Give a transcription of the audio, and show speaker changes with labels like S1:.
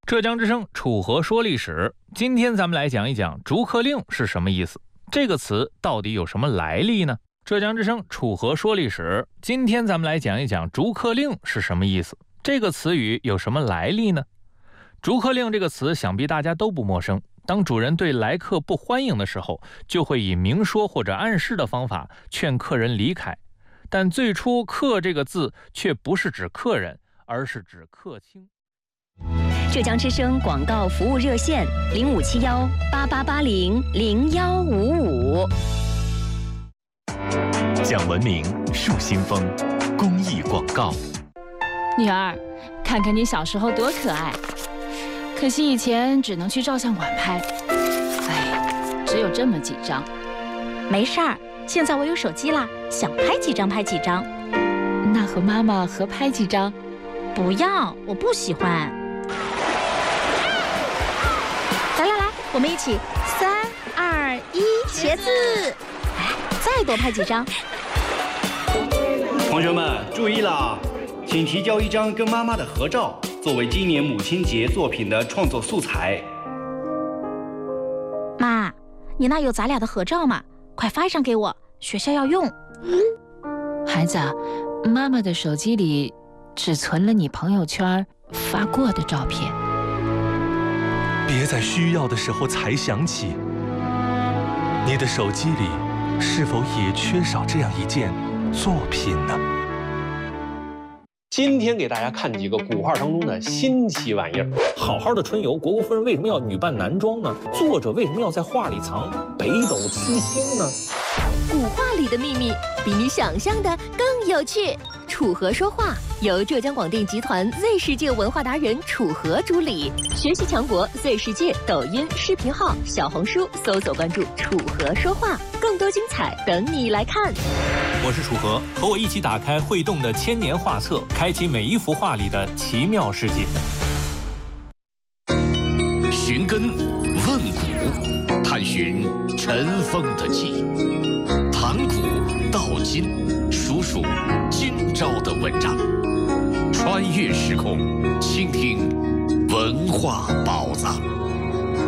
S1: 浙江之声楚河说历史，今天咱们来讲一讲逐客令是什么意思，这个词到底有什么来历呢？浙江之声楚河说历史，今天咱们来讲一讲逐客令是什么意思，这个词语有什么来历呢？逐客令这个词想必大家都不陌生，当主人对来客不欢迎的时候，就会以明说或者暗示的方法劝客人离开。但最初客这个字却不是指客人，而是指客卿。
S2: 浙江之声广告服务热线057188800155。
S3: 讲文明树新风，公益广告。
S4: 女儿，看看你小时候多可爱，可惜以前只能去照相馆拍，哎，只有这么几张。
S5: 没事儿，现在我有手机啦，想拍几张拍几张。
S4: 那和妈妈合拍几张？
S5: 不要，我不喜欢。来，我们一起3、2、1，茄子！哎，再多拍几张。
S6: 同学们注意啦，请提交一张跟妈妈的合照，作为今年母亲节作品的创作素材。
S5: 妈，你那有咱俩的合照吗？快发一张给我，学校要用。
S4: 孩子，妈妈的手机里只存了你朋友圈发过的照片。
S3: 别在需要的时候才想起，你的手机里是否也缺少这样一件作品呢？
S7: 今天给大家看几个古画当中的新奇玩意儿。好好的春游，虢国夫人为什么要女扮男装呢？作者为什么要在画里藏北斗七星呢？
S8: 古画里的秘密比你想象的更有趣。楚河说话由浙江广电集团 Z 世界文化达人楚河主理，学习强国 Z 世界抖音视频号、小红书搜索关注楚河说话，更多精彩等你来看。
S1: 我是楚河，和我一起打开会动的千年画册，开启每一幅画里的奇妙世界。
S9: 寻根问古，探寻尘封的记忆，盘古到今，数数今朝的文章，穿越时空，倾听文化宝藏。